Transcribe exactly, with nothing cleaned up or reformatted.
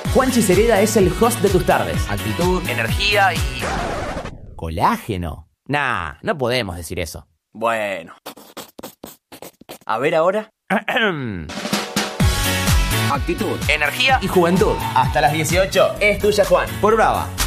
Juanchi Cereda es el host de tus tardes. Actitud, Energía y... colágeno. Nah, no podemos decir eso. bueno. A ver ahora. Actitud, Energía y juventud. hasta las dieciocho. Es tuya, Juan. Por Brava.